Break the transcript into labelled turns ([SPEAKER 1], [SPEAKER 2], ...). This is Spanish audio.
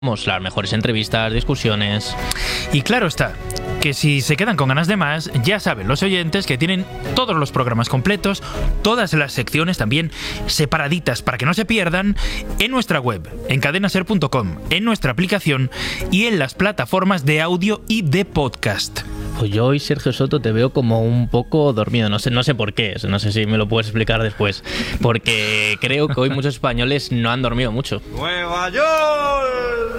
[SPEAKER 1] Las mejores entrevistas, discusiones.
[SPEAKER 2] Y claro está, que si se quedan con ganas de más, ya saben los oyentes que tienen todos los programas completos, todas las secciones también separaditas para que no se pierdan, en nuestra web, en cadenaser.com, en nuestra aplicación y en las plataformas de audio y de podcast.
[SPEAKER 1] Pues yo hoy, Sergio Soto, te veo como un poco dormido. No sé por qué. No sé si me lo puedes explicar después. Porque creo que hoy muchos españoles no han dormido mucho.
[SPEAKER 3] ¡Nueva York!